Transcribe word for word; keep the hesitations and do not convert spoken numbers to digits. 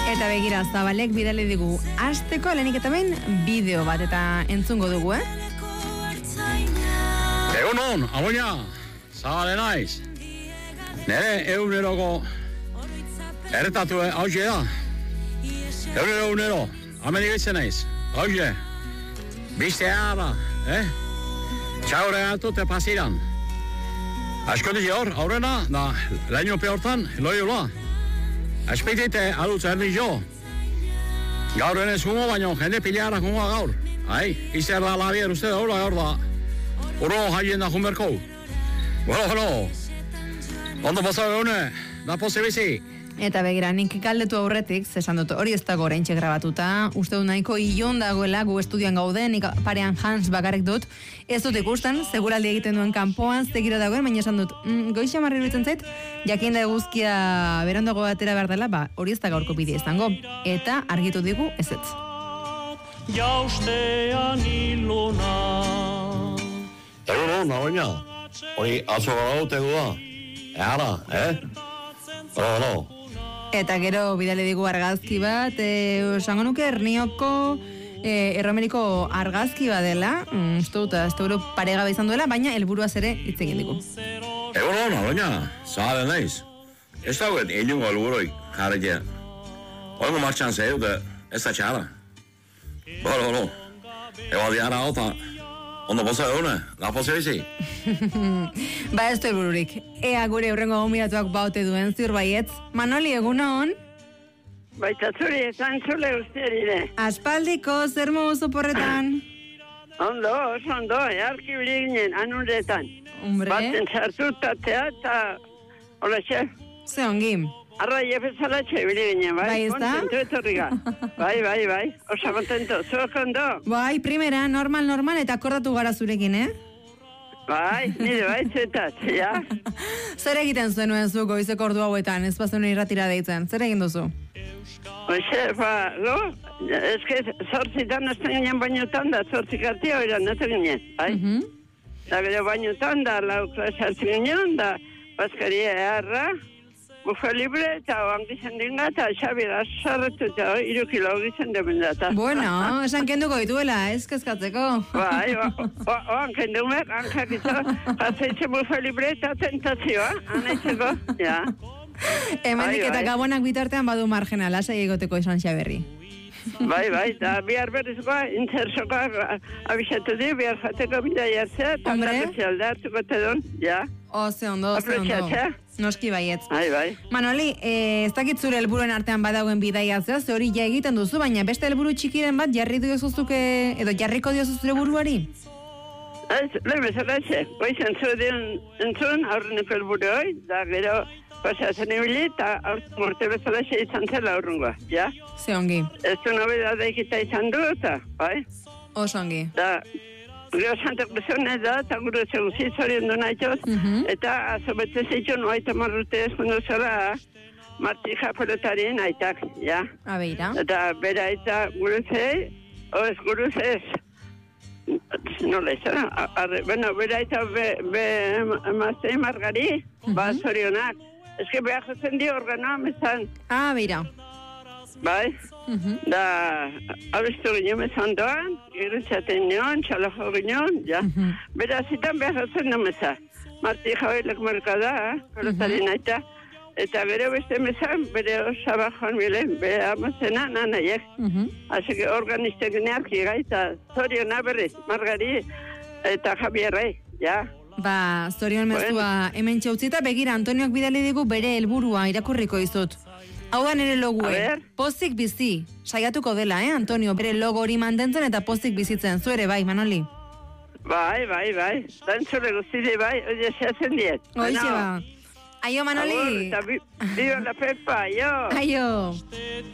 Eta begira, Zabalek bidali digu hasteko lehenik eta behin bideo bat eta entzungo dugu, eh? Egun hon, amoina, Zabale naiz. Nere eguneroko erretatu hau da. Egunero egunero, amenik eitzen naiz. Hau je, biztea da, eh? Txaure hartu te pasiran. Askotik hor, aurrena, da, laino peortan, loiola. Aspitite adutza erdi jo. Gaur enez humo, baino jende pilara humoa gaur. Ai, izer da labier uste daula gaur da. Uro jaien da junberko. Bueno, bueno. Ondo pasau egune, da poze bizi. Eta begira, nik galdetu aurretik, zesan dut, hori ez dago oraintxe grabatuta, uste du nahiko ion dagoela, gu estudian gaude, nik parean Hans bakarrik dut, ez dut ikusten, seguraldi egiten duen kanpoan, zegira dagoen, baina esan dut, mm, goixa marri iruditzen zait, jakin da eguzkia berandago batera behar dela, ba, hori ez da gaurko bidea izango, eta argitu digu ez ez. Jaustean iluna. Egun hon, nagoina, hori atzo gaute du da, eara, eh? Oro, oro. Eta gero bidale digu argazki bat, e, esango nuke Ernioko e, erromeriko argazki bat dela, mm, uste dut, ez da paregabe izan duela, baina helburuaz ere hitz egin digu. Egun hon, nagoina, Zabale naiz. Ez dagoet inungo helburoi jarretia. Oingo martxan zeu, ez da txara. Oro, oro. Ego diara ota. Ondo poza egune, la poza bizi. Ba, ez du helbururik. Ea gure hurrengo gombidatuak baute duen ziur baietz. Manoli, egun hon? Baita zuri, esan zule usterire. Aspaldiko, zer mozu porretan? Ondo, oso ondo, earki biliginen, anunretan. Hombre. Baten sartutatea eta... Hola, xef. Ze ongi. Arra, jefezalatxe biliginen, bai? Bai, ez da? Kontentu etorriga. Bai, bai, bai. Osa kontento, zuek ondo. Bai, primera, normal, normal, eta akordatu gara zurekin, eh? Bai, nire bai, txetat, ja. Zer egiten zenuen zu goizeko ordu hauetan, ez bazuen irratira deitzen? Zer egin duzu? Oixe, ba, lo, eske zortzitan ez ginen bainutan da, zortzik arti hori ez ginen, bai? Mhm. Da gero bainutan da, lau klasa ginen, da, bazkaria eharra, bufe libre, eta oan gizan dinga, eta xabira sarretu, eta iru kilo gizan demen data. Bueno, esan kenduko dituela, ez kezkatzeko. Bai, oan kendumek, hankak izo, jazeitze bufe libre eta tentazioa, anaitzeko, ja. Hemendik Bai, eta bai. gabonak bitartean badu margena, lasai egoteko esan xaberri. Bai, bai, eta bihar berrizkoa, interzokoa abixatu di, bihar jateko bida jartzea, eta Hombre. garratzialda hartuko te don, ja. Oze ondo, oze ondo. Apreciatzea. Noski baietz. Bai, bai. Manoli, eh, ez dakit zure helburuen artean badagoen bidaiatzea, ze hori ja egiten duzu, baina beste helburu txikiren bat jarri diozuzuke, edo jarriko diozu zure buruari? Ez, lehen bezala etxe, goiz entzun, entzun aurreneko helburu hoi, da gero pasatzen ibili, eta aurten morte bezala etxe izan zela aurrengoa, ja? Ze ongi, Ez du nobedade ikita izan du, eta, bai? oso ongi. Da, gero Santa Cruzone da, eta gure zeguzi zorion du nahituz, Mhm. eta azobete zeitzun oaita marrute ezkundu zora, martija pelotarien aitak, ja? Abeira. Eta bera eta gure zei, oez gure ez, nola izan, arre, bueno, bera eta be, be emaztei margari, ba, zorionak. Ez que behar jozen di organoa mezan, Abeira. bai? Mhm. Da, abestu ginen mezan doan, irritzaten nion, txalajo ginen, ja. Mhm. Bera zitan behar jozen du mezan. Marti jabeilek merkada, pelotari naita, eta gero beste mezan, bere osabajoan bilen, bere amazena nanaiek. Mhm. Así que organistek nearki gaita, zoriona berriz, Margari eta Javierrei, ja. Ba, zorion mezua hemen txautzita, begira Antoniok bidali digu bere helburua irakurriko izut. Hau da nire A logue, ber. pozik bizi, saiatuko dela, eh, Antonio, bere logo hori mantentzen eta pozik bizitzen, zuere bai, Manoli. Bai, bai, bai, dantzule guztide bai, oie seatzen diet. Hoize ba. Aio, Manoli. Agur, eta bi- biba la Pepa, jo. Aio.